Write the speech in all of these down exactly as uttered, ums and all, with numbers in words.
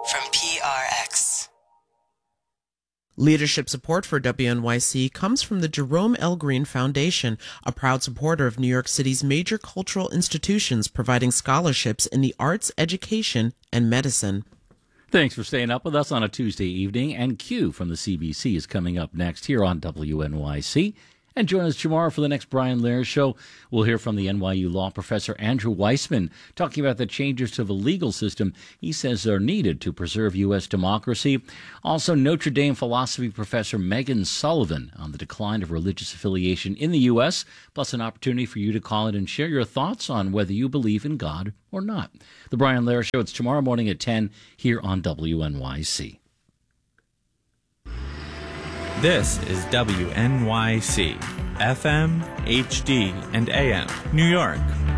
from P R X. Leadership support for W N Y C comes from the Jerome L. Green Foundation, a proud supporter of New York City's major cultural institutions, providing scholarships in the arts, education, and medicine. Thanks for staying up with us on a Tuesday evening. And Q from the C B C is coming up next here on W N Y C. And join us tomorrow for the next Brian Lehrer Show. We'll hear from the N Y U law professor Andrew Weissman talking about the changes to the legal system he says are needed to preserve U S democracy. Also, Notre Dame philosophy professor Megan Sullivan on the decline of religious affiliation in the U S, plus an opportunity for you to call in and share your thoughts on whether you believe in God or not. The Brian Lehrer Show, it's tomorrow morning at ten here on W N Y C. This is W N Y C, F M, H D, and A M, New York.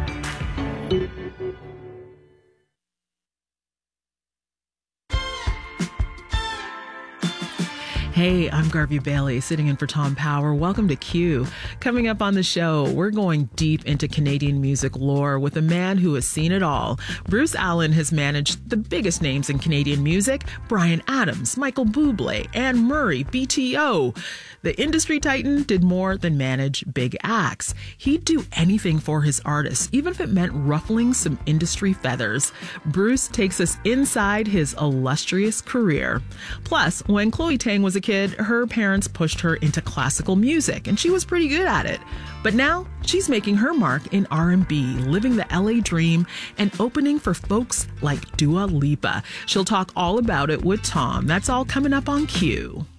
Hey, I'm Garvey Bailey, sitting in for Tom Power. Welcome to Q. Coming up on the show, we're going deep into Canadian music lore with a man who has seen it all. Bruce Allen has managed the biggest names in Canadian music: Bryan Adams, Michael Bublé, Anne Murray, B T O. The industry titan did more than manage big acts. He'd do anything for his artists, even if it meant ruffling some industry feathers. Bruce takes us inside his illustrious career. Plus, when Chloe Tang was a kid, her parents pushed her into classical music, and she was pretty good at it. But now, she's making her mark in R and B, living the L A dream, and opening for folks like Dua Lipa. She'll talk all about it with Tom. That's all coming up on Q.